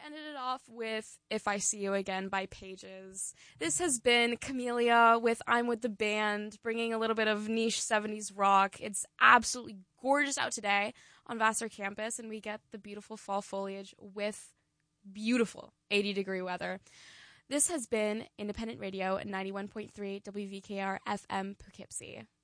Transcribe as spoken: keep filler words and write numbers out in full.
ended it off with If I See You Again by Pages. This has been Camellia with I'm With the Band, bringing a little bit of niche seventies rock. It's absolutely gorgeous out today on Vassar campus, and we get the beautiful fall foliage with beautiful eighty degree weather. This has been Independent Radio at ninety-one point three W V K R F M Poughkeepsie.